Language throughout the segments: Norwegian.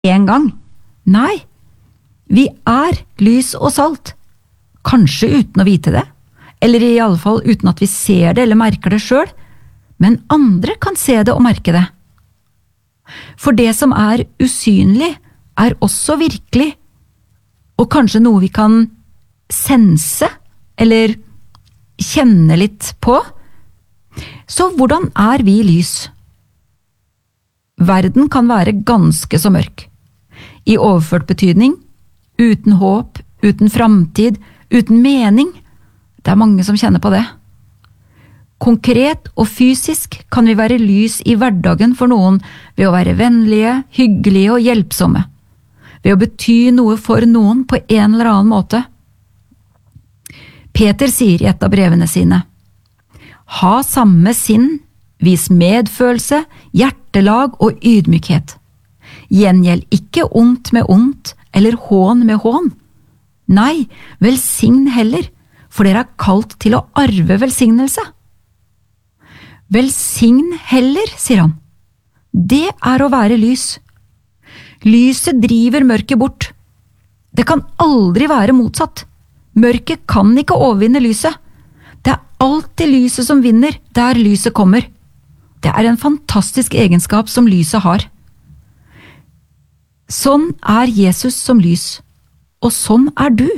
en gang. Nei, vi er lys og salt. Kanskje uten å vite det, eller i alle fall uten at vi ser det eller merker det selv, men andre kan se det og merke det. For det som er usynlig, er også virkelig, og kanskje noe vi kan sense, eller kjenne litt på. Så hvordan er vi lys? Verden kan være ganske så mørk. I overført betydning, uten håp, uten framtid, uten mening. Det er mange som kjenner på det. Konkret og fysisk kan vi være lys i hverdagen for noen ved å være vennlige, hyggelige og hjelpsomme, ved å bety noe for noen på en eller annen måte. Peter sier i et av brevene sine: ha samme sinn, vis medfølelse, hjertelag og ydmykhet. Gjengjeld ikke ondt med ondt eller hån med hån. Nei, velsign heller, for dere er kalt til å arve velsignelse. Velsign heller, sier han. Det er å være lys. Lyset driver mørket bort. Det kan aldri være motsatt. Mørket kan ikke overvinne lyset. Det er alltid lyset som vinner der lyset kommer. Det er en fantastisk egenskap som lyset har. Sånn er Jesus som lys, og sånn er du.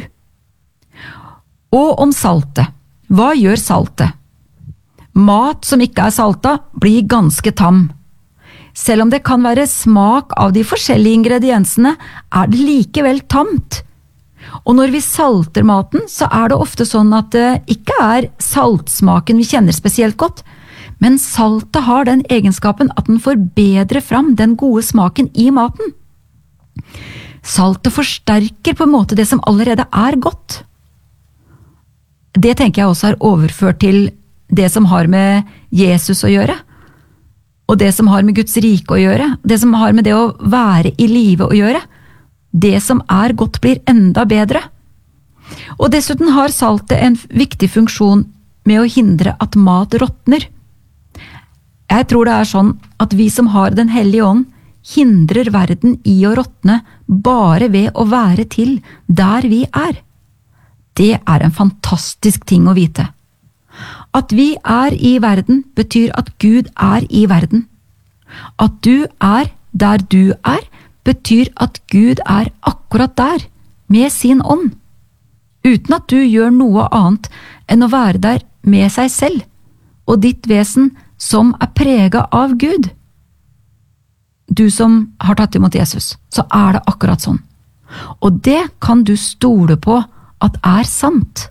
Og om saltet. Hva gjør saltet? Mat som ikke er salta, blir ganske tam. Selv om det kan være smak av de forskjellige ingrediensene, er det likevel tamt. Og når vi salter maten, så er det ofte sånn at det ikke er saltsmaken vi kjenner spesielt godt, men saltet har den egenskapen at den forbedrer fram den gode smaken i maten. Saltet forsterker på en måte det som allerede er godt. Det tenker jeg også er overført til det som har med Jesus å gjøre, og det som har med Guds rike å gjøre, det som har med det å være i live å gjøre. Det som er godt blir enda bedre. Og dessuten har saltet en viktig funksjon med å hindre at mat råtner. Jeg tror det er sånn at vi som har Den hellige ånd, hindrer verden i å råtne bare ved å være til der vi er. Det er en fantastisk ting å vite. At vi er i verden betyr at Gud er i verden. At du er der du er, betyr at Gud er akkurat der, med sin ånd, uten at du gjør noe annet enn å være der med seg selv og ditt vesen som er preget av Gud. Du som har tatt imot Jesus, så er det akkurat sånn. Og det kan du stole på at er sant.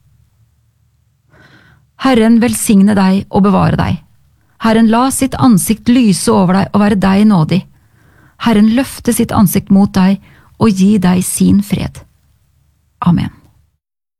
Herren velsigne deg og bevare deg. Herren la sitt ansikt lyse over deg og være deg nådig. Herren løfte sitt ansikt mot deg og gi deg sin fred. Amen.